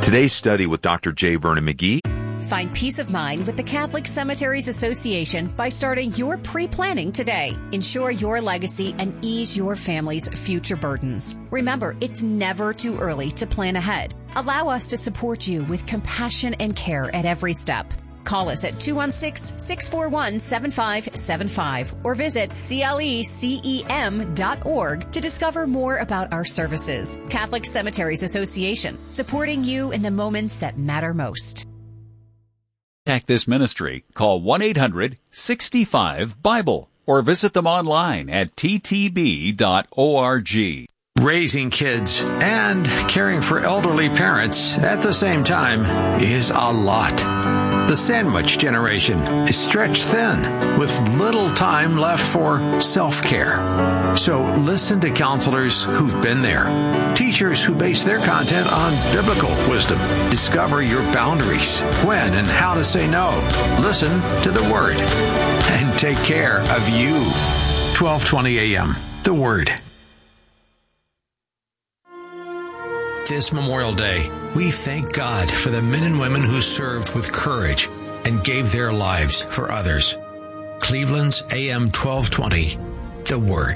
Today's study with Dr. J. Vernon McGee. Find peace of mind with the Catholic Cemeteries Association by starting your pre-planning today. Ensure your legacy and ease your family's future burdens. Remember, it's never too early to plan ahead. Allow us to support you with compassion and care at every step. Call us at 216-641-7575 or visit clecem.org to discover more about our services. Catholic Cemeteries Association, supporting you in the moments that matter most. Contact this ministry. Call 1-800-65-BIBLE or visit them online at ttb.org. Raising kids and caring for elderly parents at the same time is a lot. The sandwich generation is stretched thin with little time left for self-care. So listen to counselors who've been there, teachers who base their content on biblical wisdom. Discover your boundaries, when and how to say no. Listen to the Word and take care of you. 12:20 a.m. The Word. This Memorial Day, we thank God for the men and women who served with courage and gave their lives for others. Cleveland's AM 1220, The Word.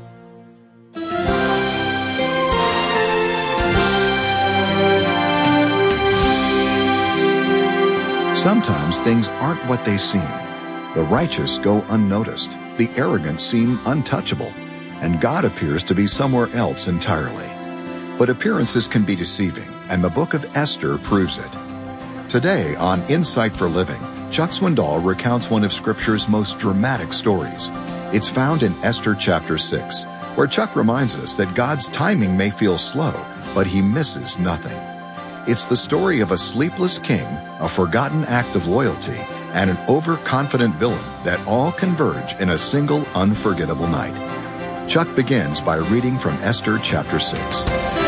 Sometimes things aren't what they seem. The righteous go unnoticed, the arrogant seem untouchable, and God appears to be somewhere else entirely. But appearances can be deceiving, and the book of Esther proves it. Today on Insight for Living, Chuck Swindoll recounts one of Scripture's most dramatic stories. It's found in Esther chapter 6, where Chuck reminds us that God's timing may feel slow, but he misses nothing. It's the story of a sleepless king, a forgotten act of loyalty, and an overconfident villain that all converge in a single unforgettable night. Chuck begins by reading from Esther chapter 6.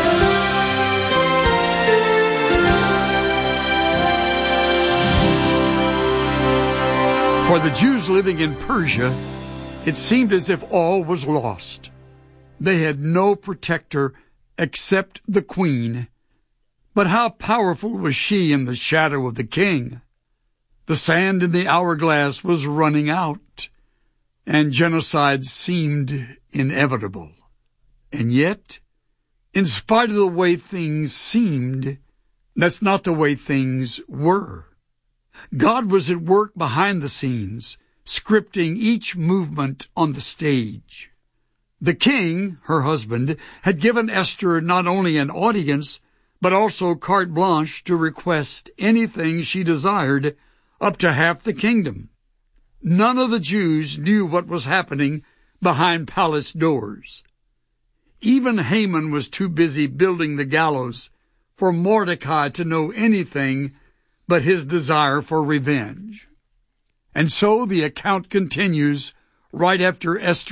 For the Jews living in Persia, it seemed as if all was lost. They had no protector except the queen. But how powerful was she in the shadow of the king? The sand in the hourglass was running out, and genocide seemed inevitable. And yet, in spite of the way things seemed, that's not the way things were. God was at work behind the scenes, scripting each movement on the stage. The king, her husband, had given Esther not only an audience, but also carte blanche to request anything she desired, up to half the kingdom. None of the Jews knew what was happening behind palace doors. Even Haman was too busy building the gallows for Mordecai to know anything but his desire for revenge. And so the account continues right after Esther